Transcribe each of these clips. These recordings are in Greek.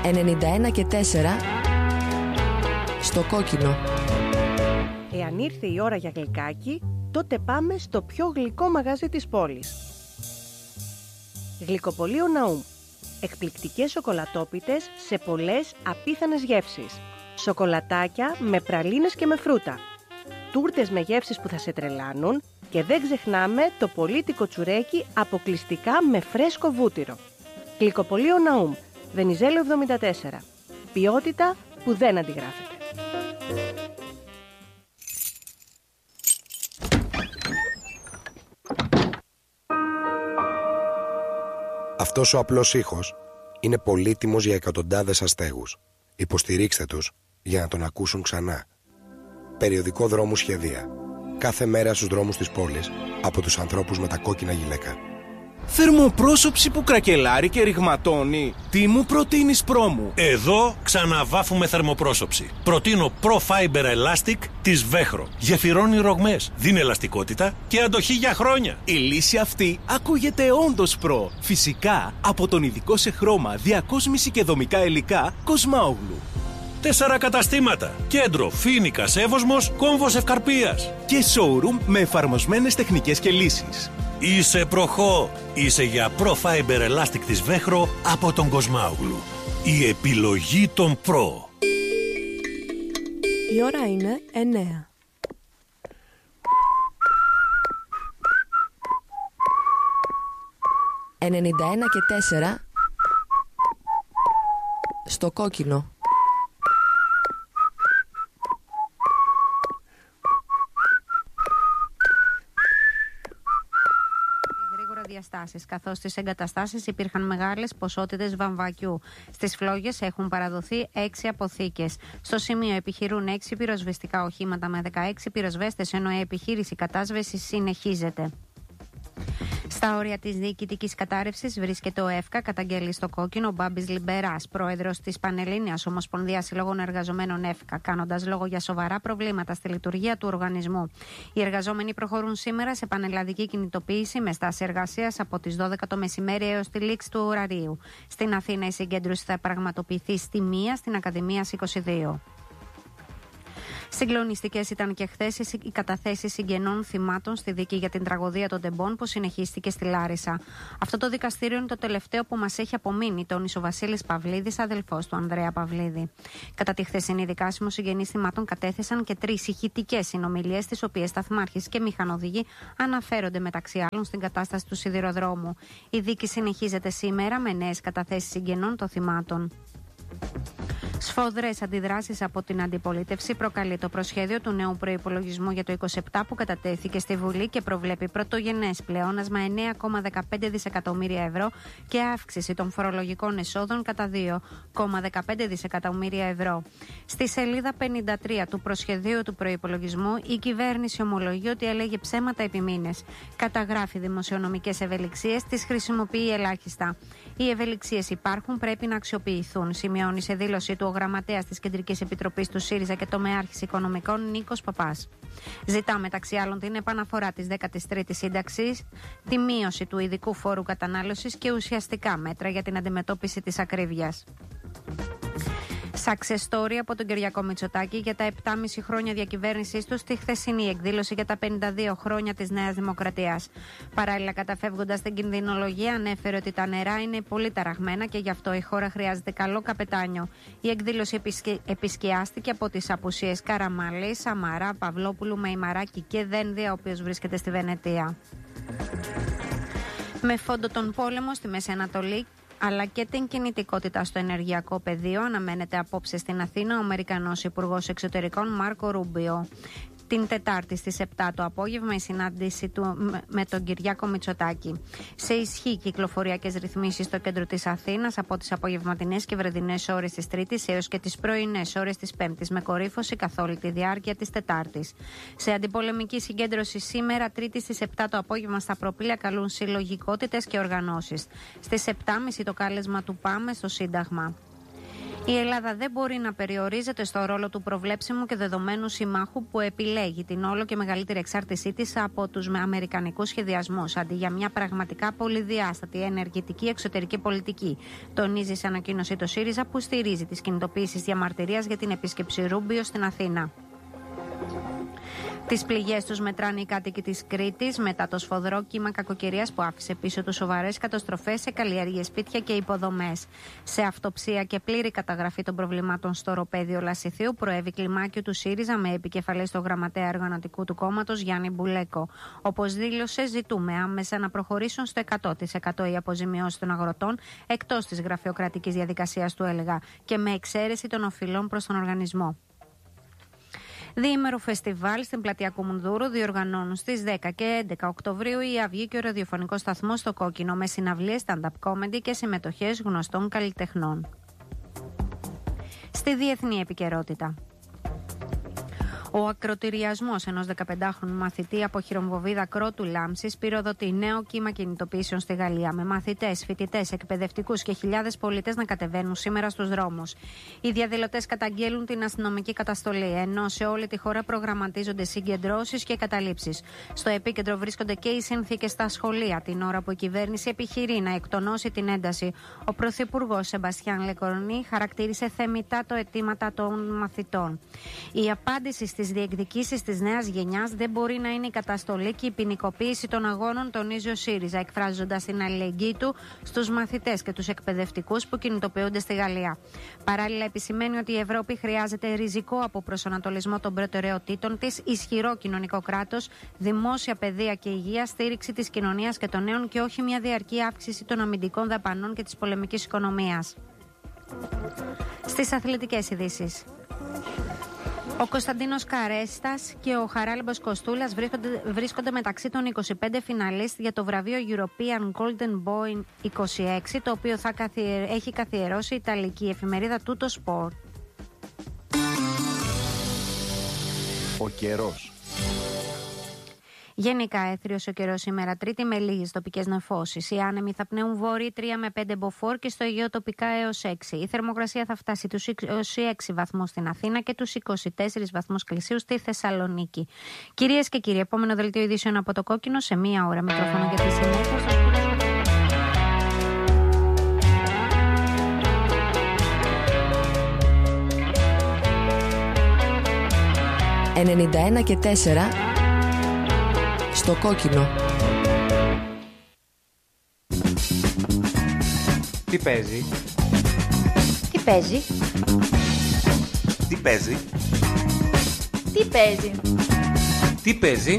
91 και 4 στο κόκκινο. Εάν ήρθε η ώρα για γλυκάκι, τότε πάμε στο πιο γλυκό μαγαζί της πόλης. Γλυκοπωλείο Ναούμ. Εκπληκτικές σοκολατόπιτες σε πολλές απίθανες γεύσεις. Σοκολατάκια με πραλίνες και με φρούτα. Τούρτες με γεύσεις που θα σε τρελάνουν και δεν ξεχνάμε το πολίτικο τσουρέκι αποκλειστικά με φρέσκο βούτυρο. Γλυκοπωλείο Ναούμ, Βενιζέλο 74. Ποιότητα που δεν αντιγράφεται. Αυτός ο απλός ήχος είναι πολύτιμος για εκατοντάδες αστέγους. Υποστηρίξτε τους για να τον ακούσουν ξανά. Περιοδικό Δρόμου Σχεδία. Κάθε μέρα στους δρόμους της πόλης από τους ανθρώπους με τα κόκκινα γυλαίκα. Θερμοπρόσωψη που κρακελάρει και ρηγματώνει. Τι μου προτείνεις, πρόμου? Εδώ ξαναβάφουμε θερμοπρόσωψη. Προτείνω Pro Fiber Elastic της Βέχρο. Γεφυρώνει ρογμές, δίνει ελαστικότητα και αντοχή για χρόνια. Η λύση αυτή ακούγεται όντως προ. Φυσικά από τον ειδικό σε χρώμα, διακόσμηση και δομικά υλικά Κοσμάογλου. 4 καταστήματα. Κέντρο, Φοίνικας, Εύωσμος, Κόμβος Ευκαρπίας. Και showroom με εφαρμοσμένες τεχνικές και λύσεις. Είσαι προχώ. Είσαι για Pro Fiber Elastic της Βέχρο από τον Κοσμάογλου. Η επιλογή των Pro. Η ώρα είναι 9. «91 και 4 στο κόκκινο». Καθώς στις εγκαταστάσεις υπήρχαν μεγάλες ποσότητες βαμβακιού. Στις φλόγες έχουν παραδοθεί 6 αποθήκες. Στο σημείο επιχειρούν 6 πυροσβεστικά οχήματα με 16 πυροσβέστες, ενώ η επιχείρηση κατάσβεσης συνεχίζεται. Στα όρια της διοικητικής κατάρρευσης βρίσκεται ο ΕΦΚΑ, καταγγέλει στο κόκκινο ο Μπάμπης Λιμπεράς, πρόεδρος της Πανελλήνιας Ομοσπονδίας Συλλόγων Εργαζομένων ΕΦΚΑ, κάνοντας λόγο για σοβαρά προβλήματα στη λειτουργία του οργανισμού. Οι εργαζόμενοι προχωρούν σήμερα σε πανελλαδική κινητοποίηση με στάση εργασίας από τις 12 το μεσημέρι έως τη λήξη του ωραρίου. Στην Αθήνα η συγκέντρωση θα πραγματοποιηθεί στη 1 στην Ακαδημίας 22. Συγκλονιστικές ήταν και χθες οι καταθέσεις συγγενών θυμάτων στη δίκη για την τραγωδία των Τεμπών που συνεχίστηκε στη Λάρισα. Αυτό το δικαστήριο είναι το τελευταίο που μας έχει απομείνει, τόνισε ο Βασίλης Παυλίδης, αδελφός του Ανδρέα Παυλίδη. Κατά τη χθεσινή δικάσιμο, συγγενείς θυμάτων κατέθεσαν και 3 ηχητικές συνομιλίες, τις οποίες σταθμάρχης και μηχανοδηγοί αναφέρονται μεταξύ άλλων στην κατάσταση του σιδηροδρόμου. Η δίκη συνεχίζεται σήμερα με νέες καταθέσεις συγγενών των θυμάτων. Σφοδρές αντιδράσεις από την αντιπολίτευση προκαλεί το προσχέδιο του νέου προϋπολογισμού για το 2027 που κατατέθηκε στη Βουλή και προβλέπει πρωτογενές πλεόνασμα 9,15 δισεκατομμύρια ευρώ και αύξηση των φορολογικών εσόδων κατά 2,15 δισεκατομμύρια ευρώ. Στη σελίδα 53 του προσχεδίου του προϋπολογισμού η κυβέρνηση ομολογεί ότι έλεγε ψέματα επί μήνες. Καταγράφει δημοσιονομικές ευελιξίες, τις χρησιμοποιεί ελάχιστα. Οι ευελιξίες υπάρχουν, πρέπει να αξιοποιηθούν, σημειώνει σε δήλωση του ο γραμματέας της Κεντρικής Επιτροπής του ΣΥΡΙΖΑ και τομεάρχης οικονομικών Νίκος Παπάς. Ζητά μεταξύ άλλων την επαναφορά της 13ης σύνταξης, τη μείωση του ειδικού φόρου κατανάλωσης και ουσιαστικά μέτρα για την αντιμετώπιση της ακρίβειας. Success story από τον Κυριάκο Μητσοτάκη για τα 7,5 χρόνια διακυβέρνησής του στη χθεσινή εκδήλωση για τα 52 χρόνια της Νέας Δημοκρατίας. Παράλληλα, καταφεύγοντας στην κινδυνολογία, ανέφερε ότι τα νερά είναι πολύ ταραγμένα και γι' αυτό η χώρα χρειάζεται καλό καπετάνιο. Η εκδήλωση επισκιάστηκε από τις απουσίες Καραμαλή, Σαμαρά, Παυλόπουλου, Μεϊμαράκη και Δένδια, ο οποίος βρίσκεται στη Βενετία. Με φόντο τον πόλεμο στη Μέση Ανατολή αλλά και την κινητικότητα στο ενεργειακό πεδίο, αναμένεται απόψε στην Αθήνα ο Αμερικανός Υπουργός Εξωτερικών Μάρκο Ρούμπιο. Την Τετάρτη στις 7 το απόγευμα η συνάντηση του με τον Κυριάκο Μητσοτάκη. Σε ισχύ κυκλοφοριακές ρυθμίσεις στο κέντρο της Αθήνας από τις απογευματινές και βραδινές ώρες της Τρίτης έως και τις πρωινές ώρες της Πέμπτης, με κορύφωση καθ' όλη τη διάρκεια της Τετάρτης. Σε αντιπολεμική συγκέντρωση σήμερα, Τρίτη στις 7 το απόγευμα, στα προπήλαια καλούν συλλογικότητες και οργανώσεις. Στις 7.30 το κάλεσμα του Πάμε στο Σύνταγμα. Η Ελλάδα δεν μπορεί να περιορίζεται στο ρόλο του προβλέψιμου και δεδομένου συμμάχου που επιλέγει την όλο και μεγαλύτερη εξάρτησή της από τους αμερικανικούς σχεδιασμούς, αντί για μια πραγματικά πολυδιάστατη ενεργητική εξωτερική πολιτική. Τονίζει σε ανακοίνωση το ΣΥΡΙΖΑ, που στηρίζει τις κινητοποιήσεις διαμαρτυρίας για την επίσκεψη Ρούμπιο στην Αθήνα. Τις πληγές τους μετράνε οι κάτοικοι της Κρήτης μετά το σφοδρό κύμα κακοκαιρίας που άφησε πίσω του σοβαρές καταστροφές σε καλλιέργειες, σπίτια και υποδομές. Σε αυτοψία και πλήρη καταγραφή των προβλημάτων στο οροπέδιο Λασιθίου προέβη κλιμάκιο του ΣΥΡΙΖΑ με επικεφαλής το γραμματέα οργανωτικού του κόμματος Γιάννη Μπουλέκο. Όπως δήλωσε, ζητούμε άμεσα να προχωρήσουν στο 100% οι αποζημιώσεις των αγροτών εκτός της γραφειοκρατικής διαδικασίας, του έλεγα, και με εξαίρεση των οφειλών προς τον οργανισμό. Διήμερο φεστιβάλ στην πλατεία Κουμουνδούρου διοργανώνουν στις 10 και 11 Οκτωβρίου η Αυγή και ο ραδιοφωνικός σταθμός στο Κόκκινο, με συναυλίες, stand-up comedy και συμμετοχές γνωστών καλλιτεχνών. Στη διεθνή επικαιρότητα. Ο ακροτηριασμός ενός 15χρονου μαθητή από χειρομβοβίδα Κρότου Λάμψης πυροδοτεί νέο κύμα κινητοποιήσεων στη Γαλλία, με μαθητές, φοιτητές, εκπαιδευτικούς και χιλιάδες πολίτες να κατεβαίνουν σήμερα στους δρόμους. Οι διαδηλωτές καταγγέλουν την αστυνομική καταστολή, ενώ σε όλη τη χώρα προγραμματίζονται συγκεντρώσεις και καταλήψεις. Στο επίκεντρο βρίσκονται και οι συνθήκες στα σχολεία, την ώρα που η κυβέρνηση επιχειρεί να εκτονώσει την ένταση. Ο Πρωθυπουργός Σεμπαστιάν Λεκορνή χαρακτήρισε θεμιτά το αιτήματα των μαθητών. Η απάντηση στις διεκδικήσεις της νέας γενιάς δεν μπορεί να είναι η καταστολή και η ποινικοποίηση των αγώνων, τονίζει ο ΣΥΡΙΖΑ, εκφράζοντας την αλληλεγγύη του στους μαθητές και τους εκπαιδευτικούς που κινητοποιούνται στη Γαλλία. Παράλληλα, επισημαίνει ότι η Ευρώπη χρειάζεται ριζικό αποπροσανατολισμό των προτεραιοτήτων της, ισχυρό κοινωνικό κράτος, δημόσια παιδεία και υγεία, στήριξη της κοινωνίας και των νέων και όχι μια διαρκή αύξηση των αμυντικών δαπανών και της πολεμικής οικονομίας. Στις αθλητικές ειδήσεις. Ο Κωνσταντίνος Καρέστας και ο Χαράλαμπος Κοστούλας βρίσκονται μεταξύ των 25 φιναλίστ για το βραβείο European Golden Boy 26, το οποίο έχει καθιερώσει η ιταλική εφημερίδα Tutto Sport. Ο καιρός. Γενικά έθριος ο καιρός σήμερα Τρίτη, με λίγες τοπικές νεφώσεις. Οι άνεμοι θα πνέουν βόρειοι 3 με 5 μποφόρ και στο Αιγαίο τοπικά έως 6. Η θερμοκρασία θα φτάσει τους 26 βαθμούς στην Αθήνα και τους 24 βαθμούς Κελσίου στη Θεσσαλονίκη. Κυρίες και κύριοι, επόμενο δελτίο ειδήσεων από το Κόκκινο σε μία ώρα. Μικρόφωνο για τη συνέχεια. 91 και 4 στο Κόκκινο. Τι παίζει? Τι παίζει? Τι παίζει? Τι παίζει? Τι παίζει?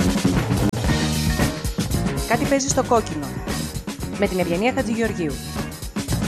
Κάτι παίζει στο Κόκκινο με την Ευγενία Χατζηγεωργίου.